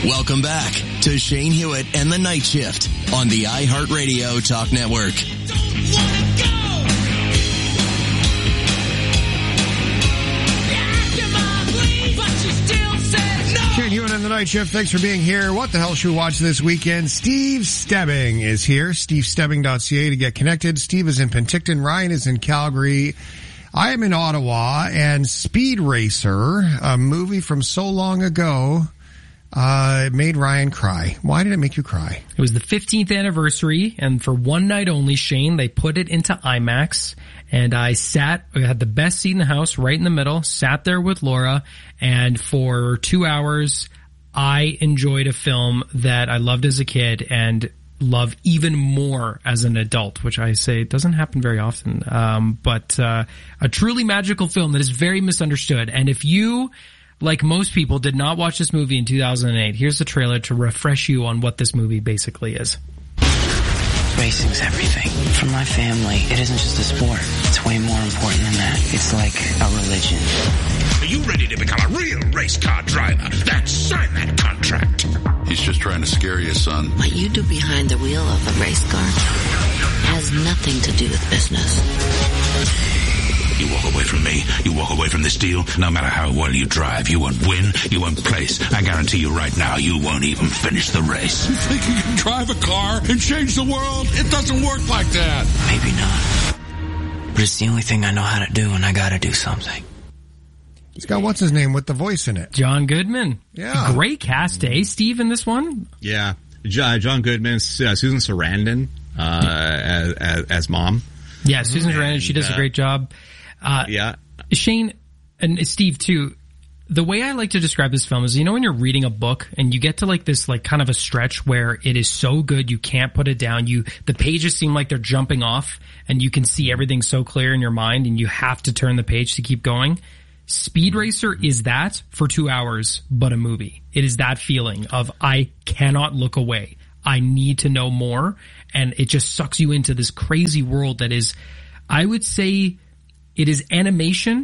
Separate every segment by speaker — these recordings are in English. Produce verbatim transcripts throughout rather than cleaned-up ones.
Speaker 1: Welcome back to Shane Hewitt and the Night Shift on the iHeartRadio Talk Network.
Speaker 2: Shane Hewitt and the Night Shift, thanks for being here. What the hell should we watch this weekend? Steve Stebbing is here, steve stebbing dot c a to get connected. Steve is in Penticton, Ryan is in Calgary. I am in Ottawa, and Speed Racer, a movie from so long ago, uh, it made Ryan cry. Why did it make you cry?
Speaker 3: It was the fifteenth anniversary, and for one night only, Shane, they put it into IMAX, and I sat, I had the best seat in the house, right in the middle, sat there with Laura, and for two hours, I enjoyed a film that I loved as a kid, and love even more as an adult, which I say doesn't happen very often. Um, but, uh, a truly magical film that is very misunderstood. And if you, like most people, did not watch this movie in two thousand eight, here's the trailer to refresh you on what this movie basically is.
Speaker 4: Racing's everything. For my family, it isn't just a sport. It's way more important than that. It's like a religion.
Speaker 5: Are you ready to become a real race car driver? Then sign that contract.
Speaker 6: He's just trying to scare you, son.
Speaker 7: What you do behind the wheel of a race car has nothing to do with business.
Speaker 5: You walk away from me, you walk away from this deal, no matter how well you drive, you won't win, you won't place. I guarantee you right now, you won't even finish the race.
Speaker 6: You think you can drive a car and change the world? It doesn't work like that.
Speaker 4: Maybe not. But it's the only thing I know how to do, and I gotta do something.
Speaker 2: It's got what's his name with the voice in it.
Speaker 3: John Goodman.
Speaker 2: Yeah.
Speaker 3: Great cast, eh, Steve, in this one?
Speaker 8: Yeah. John Goodman, uh, Susan Sarandon, uh, as, as, as mom.
Speaker 3: Yeah, Susan Sarandon, she does a great job. Uh,
Speaker 8: yeah.
Speaker 3: Shane and Steve too, the way I like to describe this film is, you know, when you're reading a book and you get to like this, like kind of a stretch where it is so good you can't put it down. You, the pages seem like they're jumping off and you can see everything so clear in your mind and you have to turn the page to keep going. Speed Racer is that for two hours, but a movie. It is that feeling of I cannot look away. I need to know more. And it just sucks you into this crazy world that is, I would say, it is animation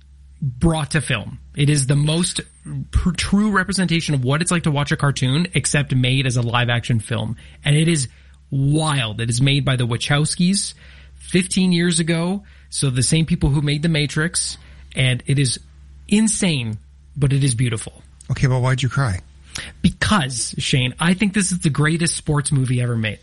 Speaker 3: brought to film. It is the most pr- true representation of what it's like to watch a cartoon, except made as a live-action film. And it is wild. It is made by the Wachowskis fifteen years ago, so the same people who made The Matrix, and it is insane, but it is beautiful.
Speaker 2: Okay, well, why'd you cry?
Speaker 3: Because, Shane, I think this is the greatest sports movie ever made.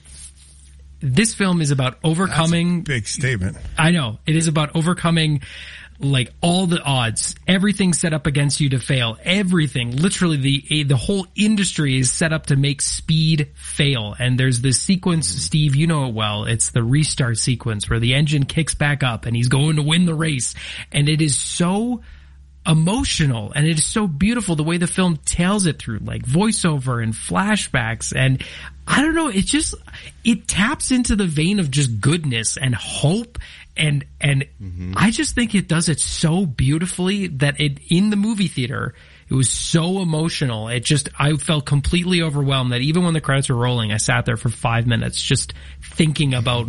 Speaker 3: This film is about overcoming...
Speaker 2: That's a big statement.
Speaker 3: I know. It is about overcoming, like, all the odds. Everything set up against you to fail. Everything. Literally, the the whole industry is set up to make speed fail. And there's this sequence, Steve, you know it well. It's the restart sequence where the engine kicks back up and he's going to win the race. And it is so emotional and it is so beautiful the way the film tells it through like voiceover and flashbacks, and I don't know, it just it taps into the vein of just goodness and hope, and and mm-hmm. I just think it does it so beautifully that it in the movie theater it was so emotional. It just I felt completely overwhelmed that even when the credits were rolling, I sat there for five minutes just thinking about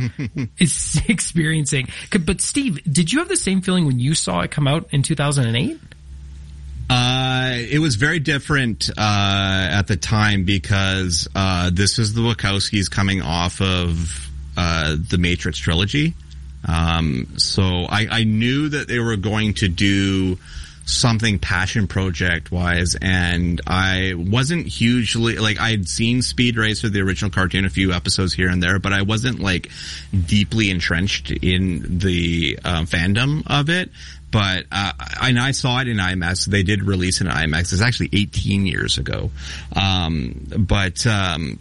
Speaker 3: experiencing. But Steve, did you have the same feeling when you saw it come out in two thousand eight?
Speaker 8: Uh, it was very different, uh, at the time because, uh, this was the Wachowskis coming off of, uh, the Matrix trilogy. Um, so I, I knew that they were going to do something passion project wise, and I wasn't hugely, like, I'd seen Speed Racer, the original cartoon, a few episodes here and there, but I wasn't, like, deeply entrenched in the, uh, fandom of it. But, uh, and I saw it in IMAX. They did release it in IMAX. It's actually eighteen years ago. Um, but, um,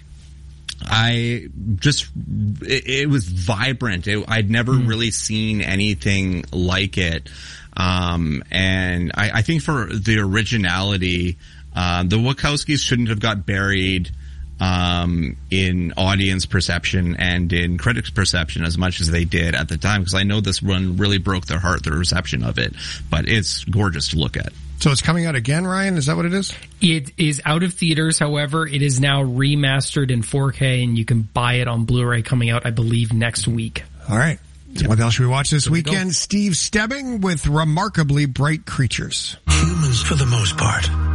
Speaker 8: I just, it, it was vibrant. It, I'd never mm. really seen anything like it. Um, and I, I think for the originality, uh, the Wachowskis shouldn't have got buried, um, in audience perception and in critics' perception as much as they did at the time, because I know this one really broke their heart, the reception of it, but it's gorgeous to look at.
Speaker 2: So it's coming out again, Ryan? Is that what it is?
Speaker 3: It is out of theaters. However, it is now remastered in four K, and you can buy it on Blu-ray coming out, I believe, next week.
Speaker 2: All right. Yep. What else should we watch this
Speaker 3: There
Speaker 2: weekend?
Speaker 3: we
Speaker 2: Steve Stebbing with Remarkably Bright Creatures.
Speaker 9: Humans, for the most part,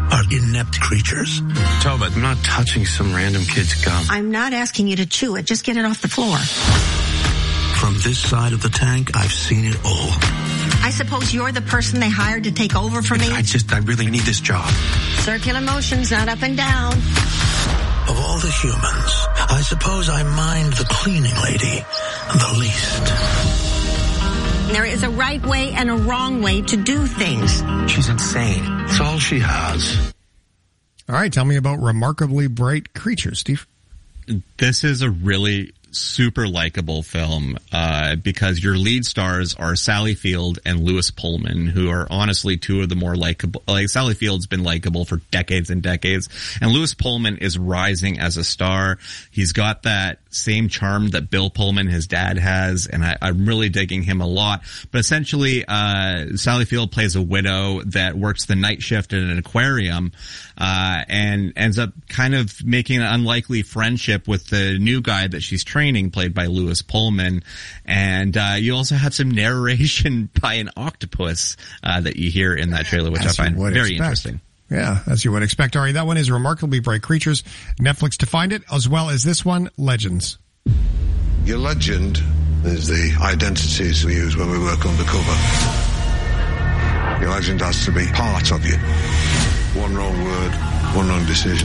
Speaker 9: are inept creatures.
Speaker 10: Tobit, I'm not touching some random kid's gum.
Speaker 11: I'm not asking you to chew it. Just get it off the floor.
Speaker 9: From this side of the tank, I've seen it all.
Speaker 11: I suppose you're the person they hired to take over for me?
Speaker 10: I just, I really need this job.
Speaker 11: Circular motions, not up and down.
Speaker 9: Of all the humans, I suppose I mind the cleaning lady the least.
Speaker 11: There is a right way and a wrong way to do things.
Speaker 10: She's insane. It's all she has.
Speaker 2: All right, tell me about Remarkably Bright Creatures, Steve.
Speaker 8: This is a really super likable film uh because your lead stars are Sally Field and Lewis Pullman, who are honestly two of the more likable. Like, Sally Field's been likable for decades and decades, and Lewis Pullman is rising as a star. He's got that same charm that Bill Pullman, his dad, has, and I, I'm really digging him a lot. But essentially, uh Sally Field plays a widow that works the night shift at an aquarium, uh and ends up kind of making an unlikely friendship with the new guy that she's training, played by Lewis Pullman. And uh you also have some narration by an octopus uh that you hear in that trailer, which
Speaker 2: As
Speaker 8: I find very
Speaker 2: expect.
Speaker 8: interesting.
Speaker 2: Yeah, as you would expect. All right, that one is Remarkably Bright Creatures. Netflix to find it, as well as this one, Legends.
Speaker 12: Your legend is the identities we use when we work undercover. Your legend has to be part of you. One wrong word, one wrong decision,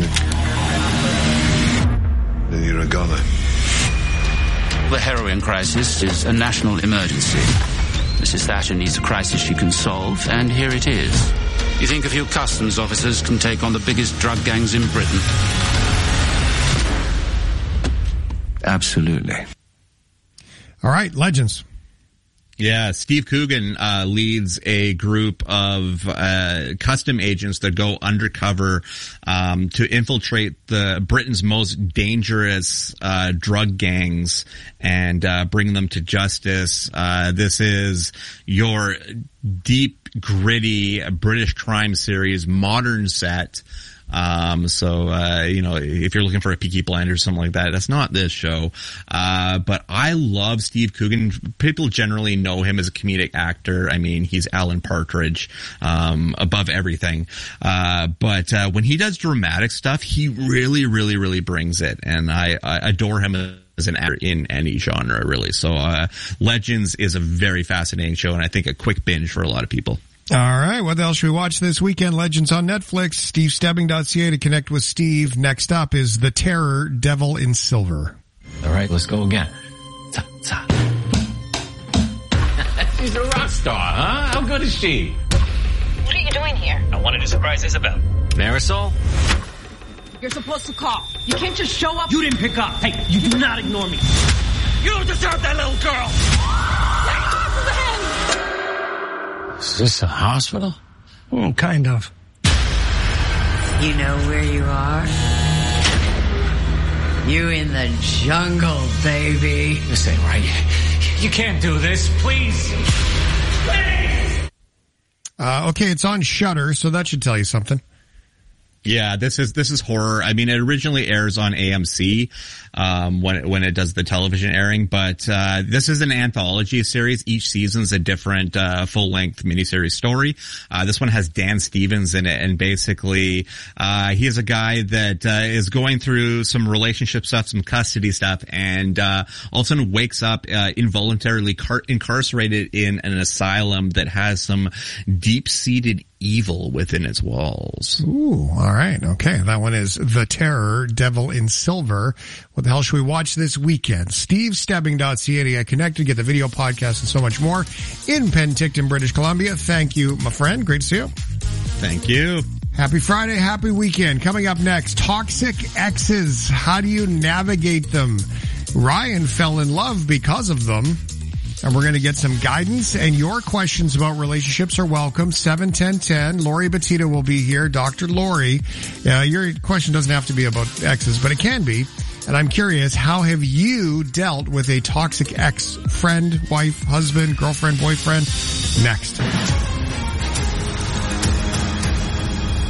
Speaker 12: then you're a goner.
Speaker 13: The heroin crisis is a national emergency. Missus Thatcher needs a crisis she can solve, and here it is. You think a few customs officers can take on the biggest drug gangs in Britain?
Speaker 10: Absolutely.
Speaker 2: All right, Legends.
Speaker 8: Yeah, Steve Coogan uh leads a group of uh custom agents that go undercover um to infiltrate the Britain's most dangerous uh drug gangs and uh bring them to justice. Uh this is your deep, gritty British crime series, modern set. Um, so, uh, you know, if you're looking for a Peaky Blinders or something like that, that's not this show. Uh, but I love Steve Coogan. People generally know him as a comedic actor. I mean, he's Alan Partridge, um, above everything. Uh, but, uh, when he does dramatic stuff, he really, really, really brings it. And I, I adore him as an actor in any genre, really. So, uh, Legends is a very fascinating show, and I think a quick binge for a lot of people.
Speaker 2: All right, what else should we watch this weekend? Legends on Netflix, steve stebbing dot c a to connect with Steve. Next up is The Terror, Devil in Silver.
Speaker 14: All right, let's go again. Ta, ta. She's a rock star, huh? How good is she?
Speaker 15: What are you doing here?
Speaker 14: I wanted to surprise Isabel. Marisol?
Speaker 15: You're supposed to call. You can't just show up.
Speaker 14: You didn't pick up. Hey, you do not ignore me. You don't deserve that little girl. Is this a hospital?
Speaker 9: Oh, kind of.
Speaker 16: You know where you are? You in the jungle, baby.
Speaker 14: This ain't right. You can't do this. Please. Please.
Speaker 2: Uh, okay, it's on Shudder, so that should tell you something.
Speaker 8: Yeah, this is this is horror. I mean, it originally airs on A M C um when it, when it does the television airing, but uh this is an anthology series. Each season's a different uh full-length miniseries story. Uh this one has Dan Stevens in it, and basically uh he is a guy that uh is going through some relationship stuff, some custody stuff, and uh all of a sudden wakes up uh involuntarily car- incarcerated in an asylum that has some deep-seated evil within its walls.
Speaker 2: Ooh, all right. Okay. That one is The Terror, Devil in Silver. What the hell should we watch this weekend? steve stebbing dot c a to get connected, get the video podcast and so much more in Penticton, British Columbia. Thank you, my friend. Great to see you.
Speaker 8: Thank you.
Speaker 2: Happy Friday. Happy weekend. Coming up next, toxic exes. How do you navigate them? Ryan fell in love because of them. And we're going to get some guidance, and your questions about relationships are welcome. seven ten ten. Lori Batita will be here. Doctor Lori. Uh, your question doesn't have to be about exes, but it can be. And I'm curious, how have you dealt with a toxic ex? Friend, wife, husband, girlfriend, boyfriend? Next.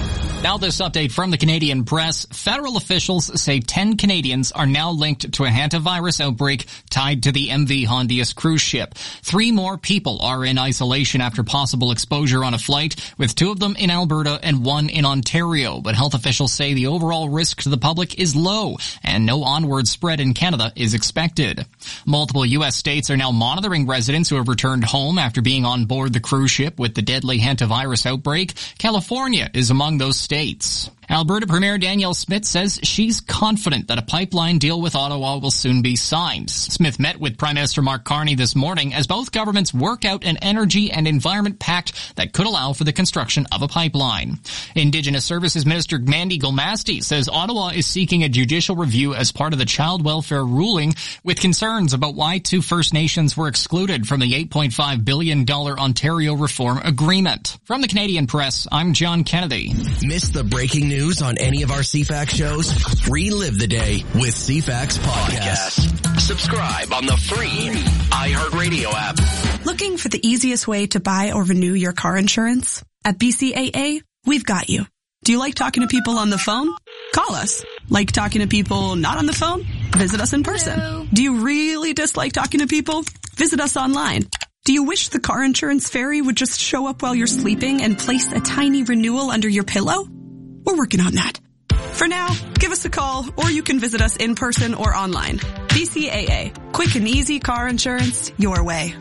Speaker 17: Now this update from the Canadian Press. Federal officials say ten Canadians are now linked to a hantavirus outbreak tied to the M V Hondius cruise ship. Three more people are in isolation after possible exposure on a flight, with two of them in Alberta and one in Ontario. But health officials say the overall risk to the public is low and no onward spread in Canada is expected. Multiple U S states are now monitoring residents who have returned home after being on board the cruise ship with the deadly hantavirus outbreak. California is among those states. Alberta Premier Danielle Smith says she's confident that a pipeline deal with Ottawa will soon be signed. Smith met with Prime Minister Mark Carney this morning as both governments work out an energy and environment pact that could allow for the construction of a pipeline. Indigenous Services Minister Mandy Gulmasti says Ottawa is seeking a judicial review as part of the child welfare ruling, with concerns about why two First Nations were excluded from the eight point five billion dollars Ontario Reform Agreement. From the Canadian Press, I'm John Kennedy.
Speaker 1: Miss the breaking news on any of our C FAX shows? Relive the day with C FAX Podcast. Subscribe on the free iHeartRadio app.
Speaker 18: Looking for the easiest way to buy or renew your car insurance? At B C A A, we've got you. Do you like talking to people on the phone? Call us. Like talking to people not on the phone? Visit us in person. Hello. Do you really dislike talking to people? Visit us online. Do you wish the car insurance fairy would just show up while you're sleeping and place a tiny renewal under your pillow? We're working on that. For now, give us a call or you can visit us in person or online. B C A A. Quick and easy car insurance your way.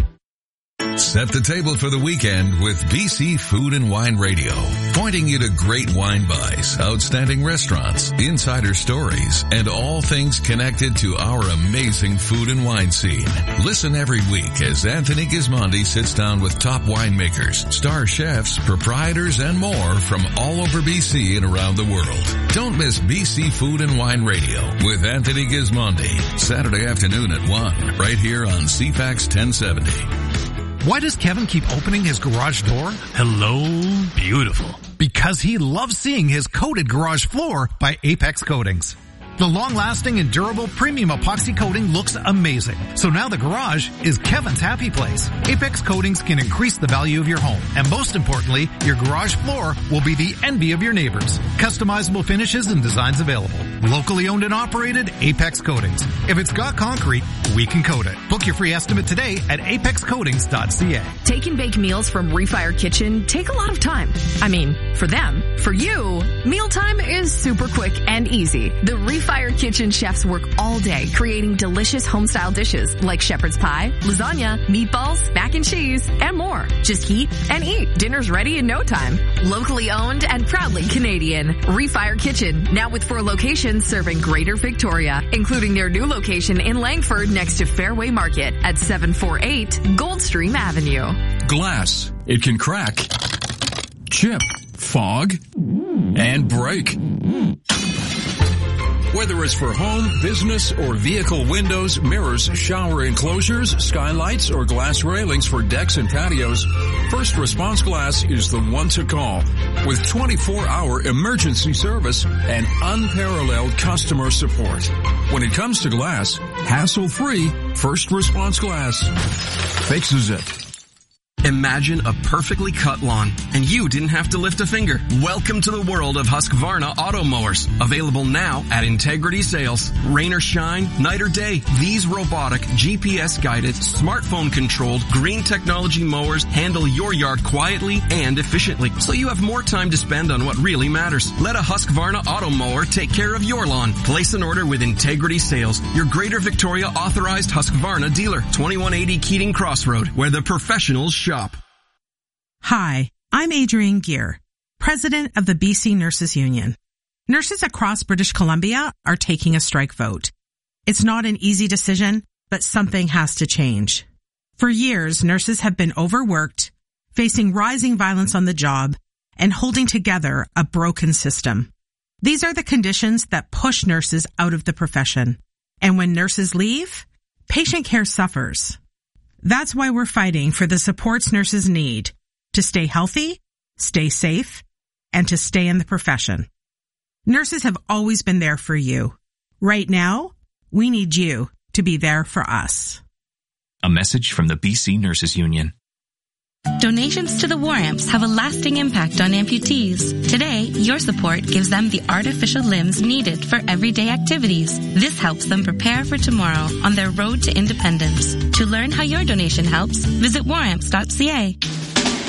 Speaker 19: Set the table for the weekend with B C Food and Wine Radio, pointing you to great wine buys, outstanding restaurants, insider stories, and all things connected to our amazing food and wine scene. Listen every week as Anthony Gismondi sits down with top winemakers, star chefs, proprietors, and more from all over B C and around the world. Don't miss B C Food and Wine Radio with Anthony Gismondi, Saturday afternoon at one, right here on C FAX ten seventy.
Speaker 20: Why does Kevin keep opening his garage door? Hello, beautiful. Because he loves seeing his coated garage floor by Apex Coatings. The long-lasting and durable premium epoxy coating looks amazing. So now the garage is Kevin's happy place. Apex Coatings can increase the value of your home. And most importantly, your garage floor will be the envy of your neighbors. Customizable finishes and designs available. Locally owned and operated, Apex Coatings. If it's got concrete, we can coat it. Book your free estimate today at apex coatings dot c a.
Speaker 21: Take and bake meals from Refire Kitchen take a lot of time. I mean, for them. For you, mealtime is super quick and easy. The Refire Kitchen chefs work all day creating delicious home-style dishes like shepherd's pie, lasagna, meatballs, mac and cheese, and more. Just heat and eat. Dinner's ready in no time. Locally owned and proudly Canadian. Refire Kitchen, now with four locations serving Greater Victoria, including their new location in Langford next to Fairway Market at seven forty-eight Goldstream Avenue.
Speaker 6: Glass. It can crack, chip, fog, and break. Whether it's for home, business, or vehicle windows, mirrors, shower enclosures, skylights, or glass railings for decks and patios, First Response Glass is the one to call. With twenty-four hour emergency service and unparalleled customer support. When it comes to glass, hassle-free, First Response Glass fixes it.
Speaker 22: Imagine a perfectly cut lawn, and you didn't have to lift a finger. Welcome to the world of Husqvarna auto mowers. Available now at Integrity Sales. Rain or shine, night or day, these robotic, G P S-guided, smartphone-controlled, green technology mowers handle your yard quietly and efficiently, so you have more time to spend on what really matters. Let a Husqvarna auto mower take care of your lawn. Place an order with Integrity Sales, your Greater Victoria authorized Husqvarna dealer. twenty-one eighty Keating Crossroad, where the professionals shop.
Speaker 23: Hi, I'm Adrienne Gear, president of the B C Nurses Union. Nurses across British Columbia are taking a strike vote. It's not an easy decision, but something has to change. For years, nurses have been overworked, facing rising violence on the job, and holding together a broken system. These are the conditions that push nurses out of the profession. And when nurses leave, patient care suffers. That's why we're fighting for the supports nurses need to stay healthy, stay safe, and to stay in the profession. Nurses have always been there for you. Right now, we need you to be there for us.
Speaker 24: A message from the B C Nurses Union.
Speaker 4: Donations to the War Amps have a lasting impact on amputees. Today, your support gives them the artificial limbs needed for everyday activities. This helps them prepare for tomorrow on their road to independence. To learn how your donation helps, visit war amps dot c a.